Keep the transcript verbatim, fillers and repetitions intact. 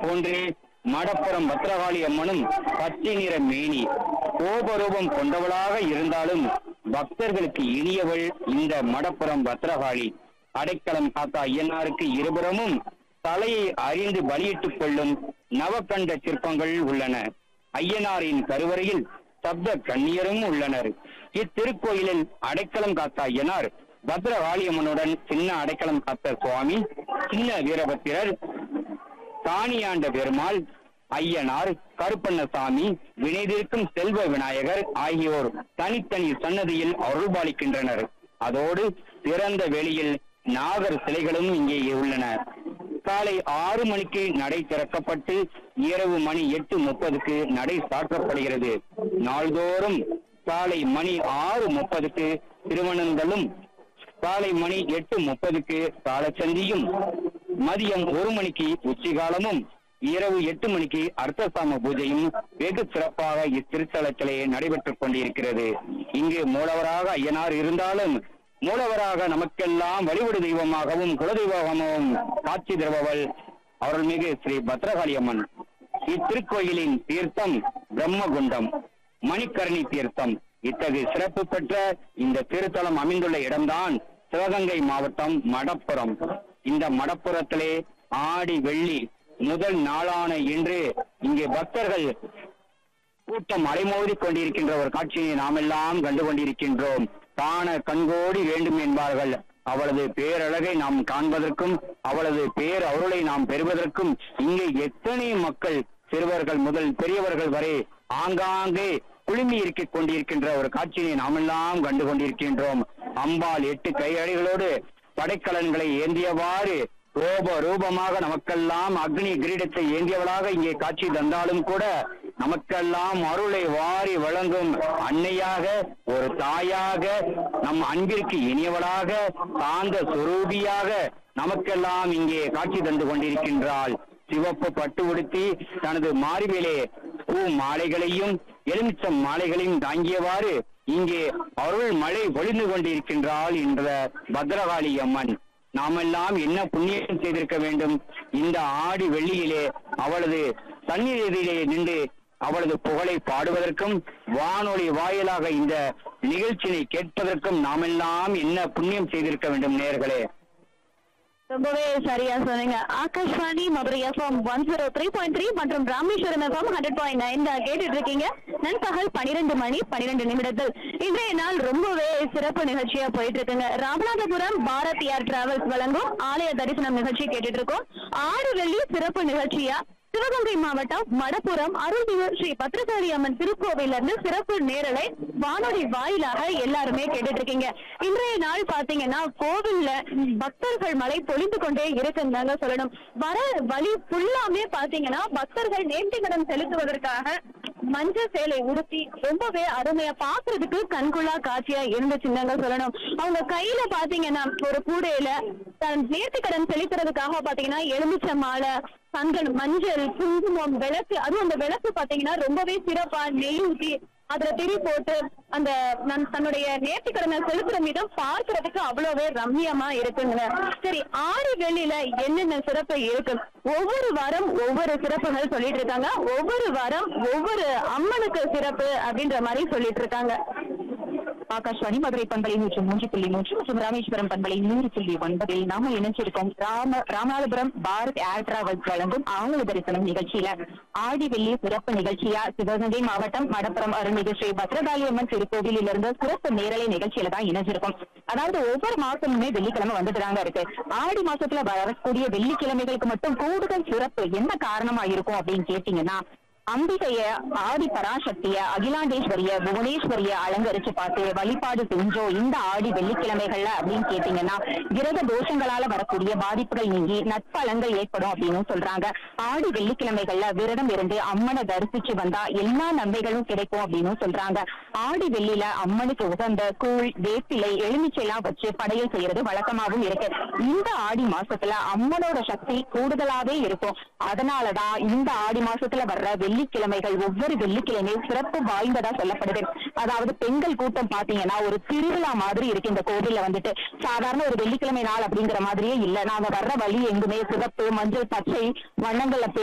போன்றே மடப்புறம் பத்ரகாளி அம்மனும் பச்சை நிற மேனி கோபரூபம் கொண்டவளாக இருந்தாலும் பக்தர்களுக்கு இனியவள் இந்த மடப்புறம் பத்ரகாளி. அடைக்கலம் காத்த ஐயனாருக்கு இருபுறமும் தலையை அறிந்து பலியிட்டுக் கொள்ளும் நவக்கண்ட சிற்பங்கள் உள்ளன. ஐயனாரின் கருவறையில் சப்த கன்னியரும் உள்ளனர். இத்திருக்கோயிலில் அடைக்கலம் காத்த ஐயனார் பத்ரகாளியம்மனுடன் சின்ன அடைக்கலம் காத்த சுவாமி, சின்ன வீரபத்திரர், தானியாண்ட பெருமாள், ஐயனார், கருப்பண்ணசாமி, வினைதீர்க்கும் செல்வ விநாயகர் ஆகியோர் தனித்தனி சன்னதியில் அருள்பாலிக்கின்றனர். அதோடு திறந்த வெளியில் நாகர் சிலைகளும் இங்கே உள்ளன. காலை ஆறு மணிக்கு நடை திறக்கப்பட்டு இரவு மணி எட்டு முப்பதுக்கு நடை சாற்றப்படுகிறது. நாள்தோறும் காலை மணி ஆறு முப்பதுக்கு திருமணங்களும், காலை மணி எட்டு முப்பதுக்கு காலச்சந்தியும், மதியம் ஒரு மணிக்கு உச்சிகாலமும், இரவு எட்டு மணிக்கு அர்த்தசாம பூஜையும் வெகு சிறப்பாக இத்திருத்தலத்திலே நடைபெற்றுக் கொண்டிருக்கிறது. இங்கு மூலவராக ஐயனார் இருந்தாலும் மூலவராக நமக்கெல்லாம் வழிபடு தெய்வமாகவும் குலதெய்வமாகவும் காட்சி தருபவள் அருள்மிகு ஸ்ரீ பத்ரகாளி அம்மன். இத்திருக்கோயிலின் தீர்த்தம் பிரம்மகுண்டம், மணிக்கரணி தீர்த்தம். இத்தகைய சிறப்பு பெற்ற இந்த திருத்தலம் அமைந்துள்ள இடம்தான் சிவகங்கை மாவட்டம் மடப்புறம். இந்த மடப்புறத்திலே ஆடி வெள்ளி முதல் நாளான இன்று இங்கே பக்தர்கள் கூட்டம் அலைமோதி கொண்டிருக்கின்ற ஒரு காட்சியை நாம் எல்லாம் கண்டு கொண்டிருக்கின்றோம். காண கண்கோடி வேண்டும் என்பார்கள். அவளது பேரழகை நாம் காண்பதற்கும் அவளது பேர் அருளை நாம் பெறுவதற்கும் இங்கே எத்தனை மக்கள், சிறுவர்கள் முதல் பெரியவர்கள் வரை ஆங்காங்கே குழுமி இருக்கிக் கொண்டிருக்கின்ற ஒரு காட்சியை நாம் எல்லாம் கண்டு கொண்டிருக்கின்றோம். அம்பாள் எட்டு கையடிகளோடு படைக்கலன்களை ஏந்தியவாறு கோப ரூபமாக நமக்கெல்லாம் அக்னி கிரீடத்தை ஏந்தியவளாக இங்கே காட்சி தந்தாலும் கூட நமக்கெல்லாம் அருளை வாரி வழங்கும் அன்னையாக, ஒரு தாயாக, நம் அன்பிற்கு இனியவளாக, சாந்த சுரூபியாக நமக்கெல்லாம் இங்கே காட்சி தந்து கொண்டிருக்கின்றாள். சிவப்பு பட்டு உடுத்தி தனது மார்பிலே பூ மாலைகளையும் எலுமிச்சம் மாலைகளையும் தாங்கியவாறு இங்கே அருள் மழை பொழிந்து கொண்டிருக்கின்றாள் என்ற பத்ரகாளி அம்மன். நாமெல்லாம் என்ன புண்ணியம் செய்திருக்க வேண்டும்? இந்த ஆடி வெள்ளியிலே அவளது சந்நிதியிலே நின்று அவளது புகழை பாடுவதற்கும் வானொலி வாயிலாக இந்த நிகழ்ச்சியை கேட்பதற்கும் நாமெல்லாம் என்ன புண்ணியம் செய்திருக்க வேண்டும் நேயர்களே? ரொம்பவே சரியா சொன்னீங்க. Akashvani Madurai FM one zero three point three மற்றும் Rameswaram FM hundred point nine கேட்டுட்டு இருக்கீங்க. நண்பகல் பனிரெண்டு மணி பனிரெண்டு நிமிடத்தில் இன்றைய நாள் ரொம்பவே சிறப்பு நிகழ்ச்சியா போயிட்டு இருக்குங்க. ராமநாதபுரம் பாரத் ஏர் டிராவல்ஸ் வழங்கும் ஆலய தரிசனம் நிகழ்ச்சி கேட்டுட்டு இருக்கோம். ஆறு வெள்ளி சிறப்பு நிகழ்ச்சியா சிவகங்கை மாவட்டம் மடப்புறம் அருள்மிகு ஸ்ரீ பத்ரகாளி அம்மன் திருக்கோவில இருந்து சிறப்பு நேரலை வானொலி வாயிலாக எல்லாருமே கேட்டுட்டு இருக்கீங்க. இன்றைய நாள் பாத்தீங்கன்னா கோவில்ல பக்தர்கள் மழை பொழிந்து கொண்டே இருக்குன்னு சொல்லணும். வர வழி ஃபுல்லாமே பாத்தீங்கன்னா பக்தர்கள் நேர்த்திக்கடன் செலுத்துவதற்காக மஞ்சள் சேலை உடுத்தி ரொம்பவே அருமையா பாக்குறதுக்கு கண்குள்ளா காட்சியா இருந்துச்சுன்னு சொல்லணும். அவங்க கையில பாத்தீங்கன்னா ஒரு கூடையில தன் நேர்த்திக்கடன் செலுத்துறதுக்காக பாத்தீங்கன்னா எலுமிச்சை மாலை, சந்தல், மஞ்சள், குங்குமம், விளக்கு, அதுவும் அந்த விளக்கு பாத்தீங்கன்னா ரொம்பவே சிறப்பா நெய் ஊத்தி அதுல திரி போட்டு அந்த தன்னுடைய நேர்த்திக்கடனை செலுத்துற மீதம் பார்க்கறதுக்கு அவ்வளவே ரம்மியமா இருக்குங்க. சரி, ஆறு வெள்ளியில என்னென்ன சிறப்பு இருக்கு? ஒவ்வொரு வாரம் ஒவ்வொரு சிறப்புகள் சொல்லிட்டு இருக்காங்க. ஒவ்வொரு வாரம் ஒவ்வொரு அம்மனுக்கு சிறப்பு அப்படின்ற மாதிரி சொல்லிட்டு இருக்காங்க. ஆகாஷ்வாணி மதுரை பண்பலை நூற்று மூன்று புள்ளி மூன்று மற்றும் ராமேஸ்வரம் பண்பலை நூறு புள்ளி ஒன்பதில் நாம இணைஞ்சிருக்கோம். ராம ராமநாதபுரம் பாரத் ஏர் டிராவல்ஸ் வழங்கும் ஆலய தரிசனம் நிகழ்ச்சியில ஆடி வெள்ளி சிறப்பு நிகழ்ச்சியா சிவகங்கை மாவட்டம் மடப்புறம் அருள்மிகு ஸ்ரீ பத்ரகாளி அம்மன் திருக்கோவிலில் இருந்து சிறப்பு நேரலை நிகழ்ச்சியில தான் இணைஞ்சிருக்கோம். அதாவது ஒவ்வொரு மாசமுமே வெள்ளிக்கிழமை வந்துட்டுதாங்க இருக்கு. ஆடி மாசத்துல வரக்கூடிய வெள்ளிக்கிழமைகளுக்கு மட்டும் கூடுதல் சிறப்பு என்ன காரணமா இருக்கும் அப்படின்னு கேட்டீங்கன்னா, அம்பிகைய, ஆதி பராசக்திய, அகிலாண்டேஸ்வரிய, புவனேஸ்வரிய அலங்கரிச்சு பார்த்து வழிபாடு செஞ்சோம் இந்த ஆடி வெள்ளிக்கிழமைகள்ல அப்படின்னு கேட்டீங்கன்னா கிரக தோஷங்களால வரக்கூடிய பாதிப்புகள் நீங்கி நற்பலங்கள் ஏற்படும் அப்படின்னு சொல்றாங்க. ஆடி வெள்ளிக்கிழமைகள்ல விரதம் இருந்து அம்மனை தரிசிச்சு வந்தா எல்லா நன்மைகளும் கிடைக்கும் அப்படின்னு சொல்றாங்க. ஆடி வெள்ளியில அம்மனுக்கு உகந்த கூழ், வேப்பிலை, எலுமிச்சை எல்லாம் வச்சு படையல் செய்யறது வழக்கமாகவும் இருக்கு. இந்த ஆடி மாசத்துல அம்மனோட சக்தி கூடுதலாவே இருக்கும். அதனாலதான் இந்த ஆடி மாசத்துல வர்ற வெள்ளிக்கிழமைகள் ஒவ்வொரு வெள்ளிக்கிழமையும் சிறப்பு வாய்ந்ததா சொல்லப்படுது. அதாவது பெண்கள் கூட்டம் பாத்தீங்கன்னா ஒரு திருவிழா மாதிரி இருக்கு இந்த கோவில்ல வந்துட்டு. சாதாரண ஒரு வெள்ளிக்கிழமை நாள் அப்படிங்கிற மாதிரியே இல்ல. நாங்க வர்ற வழி எங்குமே சிவப்பு, மஞ்சள், பச்சை வண்ணங்கள்ல